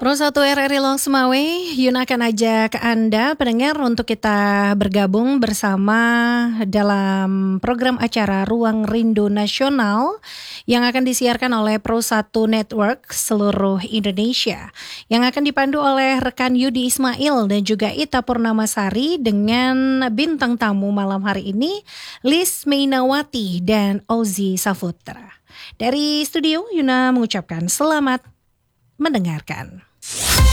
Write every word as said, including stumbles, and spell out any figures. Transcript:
Pro satu R R I Longsmawe, Yuna akan ajak Anda pendengar untuk kita bergabung bersama dalam program acara Ruang Rindu Nasional yang akan disiarkan oleh Pro satu Network seluruh Indonesia, yang akan dipandu oleh rekan Yudi Ismail dan juga Ita Purnamasari dengan bintang tamu malam hari ini Liz Meinawati dan Ozi Saputra. Dari studio, Yuna mengucapkan selamat mendengarkan.